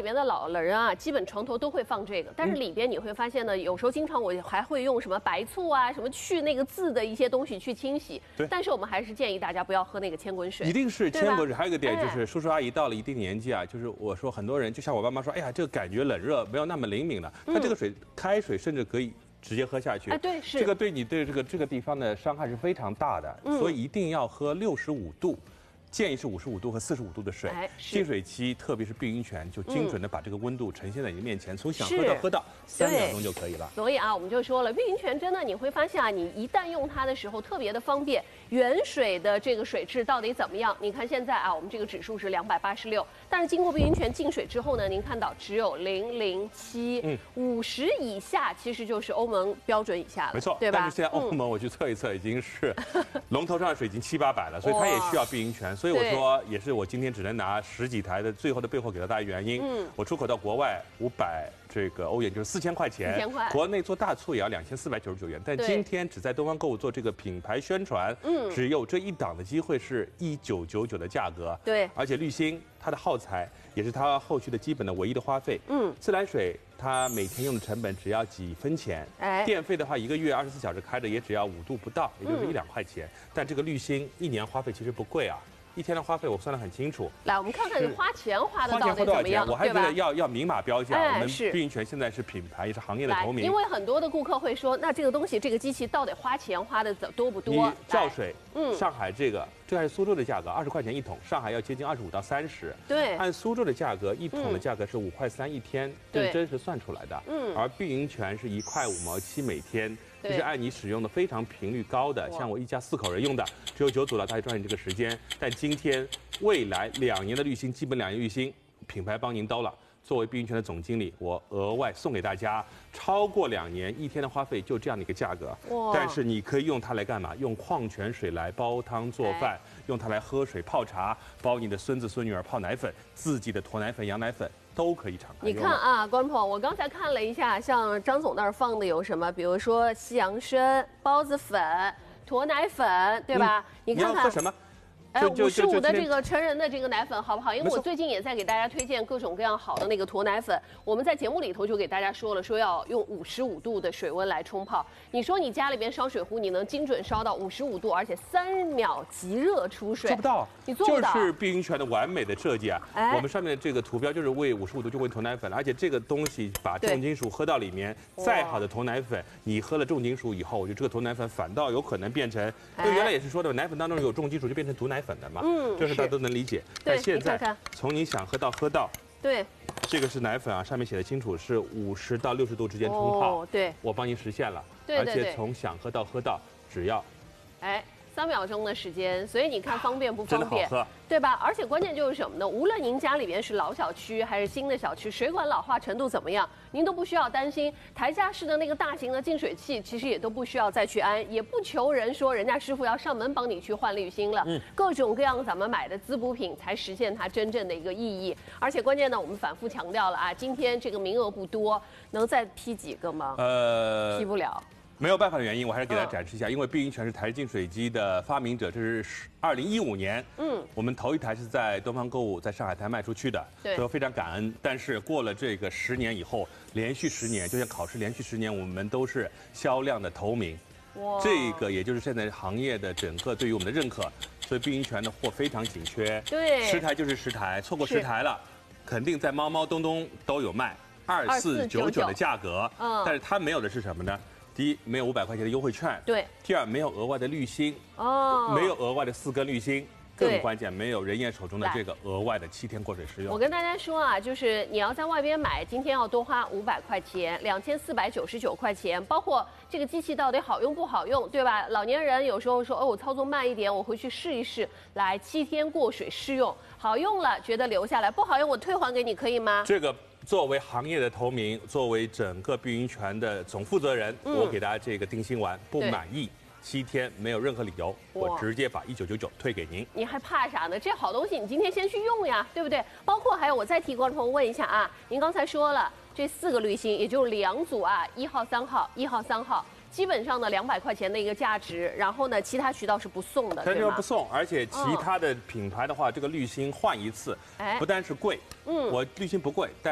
里边的老人啊，基本床头都会放这个，但是里边你会发现呢，有时候经常我还会用什么白醋啊，什么去那个渍的一些东西去清洗。 对。 但是我们还是建议大家不要喝那个千滚水。 一定是千滚水。还有一个点就是，叔叔阿姨到了一定年纪啊，就是我说很多人就像我爸妈说，哎呀，这个感觉冷热没有那么灵敏了，它这个水开水甚至可以直接喝下去。 哎，对，是。 这个对你对这个地方的伤害是非常大的，所以一定要喝65度。建议是55度和45度的水，净水期特别是碧云泉就精准的把这个温度呈现在你面前，从想喝到喝到3秒钟就可以了。 所以啊，我们就说了，碧云泉真的你会发现啊，你一旦用它的时候特别的方便。原水的这个水质到底怎么样？你看现在啊，我们这个指数是286，但是经过碧云泉净水之后呢，您看到只有007， 50以下其实就是欧盟标准以下了， 没错， 对吧？ 但是现在欧盟我去测一测，已经是龙头上的水已经700-800了，所以它也需要碧云泉。所以我说，也是我今天只能拿10几台的最后的背后给到大家原因。我出口到国外500这个欧元，就是4000块钱，4000块，国内做大促也要2499元。但今天只在东方购物做这个品牌宣传，只有这一档的机会是1999的价格。 对， 而且滤芯它的耗材也是它后续的基本的唯一的花费。自来水它每天用的成本只要几分钱，电费的话1个月24小时开着也只要5度不到，也就是1-2块钱。但这个滤芯1年花费其实不贵啊。1天的花费我算得很清楚。 来，我们看看花钱花的到底怎么样， 我还觉得要明码标价。我们是碧云泉现在是品牌，也是行业的头名。 因为很多的顾客会说，那这个东西，这个机器到底花钱花的多不多？ 你照水，上海这还是苏州的价格，20块钱1桶，上海要接近25到30。 对， 按苏州的价格，1桶的价格是5块3一天，这是真实算出来的。而碧云泉是1块5毛7每天。这是按你使用的非常频率高的，像我一家4口人用的，只有9组了，大家抓紧这个时间。但今天、未来2年的滤芯，基本2年滤芯，品牌帮您兜了。作为碧云泉的总经理，我额外送给大家超过2年1天的花费，就这样的一个价格。但是你可以用它来干嘛？用矿泉水来煲汤做饭，用它来喝水泡茶，包你的孙子孙女儿泡奶粉，自己的驼奶粉、羊奶粉。都可以敞开。 你看啊，观众朋友，我刚才看了一下，像张总那儿放的有什么？比如说西洋参、孢子粉、驼奶粉，对吧？你看看。 你要喝什么？ 55的这个成人的这个奶粉好不好？因为我最近也在给大家推荐各种各样好的那个驼奶粉。我们在节目里头就给大家说了，说要用55度的水温来冲泡。你说你家里边烧水壶，你能精准烧到55度，而且3秒即热出水？ 做不到， 你做不到。 就是碧云泉的完美的设计啊！我们上面的这个图标就是为55度就为驼奶粉了，而且这个东西把重金属喝到里面，再好的驼奶粉，你喝了重金属以后，我觉得这个驼奶粉反倒有可能变成，因为原来也是说的奶粉当中有重金属就变成毒奶粉的嘛。这是大家都能理解。但现在从你想喝到喝到， 对， 这个是奶粉啊，上面写的清楚是50到60度之间冲泡， 对， 我帮您实现了， 而且从想喝到喝到只要 3秒钟的时间，所以你看方便不方便？ 真的好喝， 对吧？而且关键就是什么呢？无论您家里边是老小区还是新的小区，水管老化程度怎么样，您都不需要担心。台架式的那个大型的净水器，其实也都不需要再去安，也不求人说人家师傅要上门帮你去换滤芯了。各种各样咱们买的滋补品才实现它真正的一个意义。而且关键呢，我们反复强调了啊，今天这个名额不多，能再批几个吗？批不了。 没有办法的原因，我还是给大家展示一下，因为碧云泉是台式净水机的发明者，这是2015年，我们头一台是在东方购物在上海滩卖出去的，所以非常感恩。但是过了这个10年以后，连续10年，就像考试连续10年，我们都是销量的头名。这个也就是现在行业的整个对于我们的认可，所以碧云泉的货非常紧缺， 对 ，10台就是10台，错过10台了，肯定在猫猫东东都有卖，2499的价格，但是它没有的是什么呢？ 第一，没有500块钱的优惠券。 对。 第二，没有额外的滤芯。没有额外的4根滤芯。更关键，没有人眼手中的这个额外的7天过水试用。 我跟大家说啊，就是你要在外边买，今天要多花500块钱，2499块钱，包括这个机器到底好用不好用，对吧？老年人有时候说，哦，我操作慢一点，我回去试一试，来7天过水试用，好用了觉得留下来，不好用我退还给你，可以吗？ 这个。 作为行业的头名，作为整个碧云泉的总负责人，我给大家这个定心丸，不满意7天没有任何理由，我直接把1999退给您。 你还怕啥呢？这好东西你今天先去用呀，对不对？包括还有我再替观众朋友问一下啊，您刚才说了这4个滤芯，也就是2组啊，1号、3号，1号、3号。 基本上呢200块钱的一个价值，然后呢其他渠道是不送的， 对吗？不送，而且其他的品牌的话，这个滤芯换一次，不单是贵，我滤芯不贵，但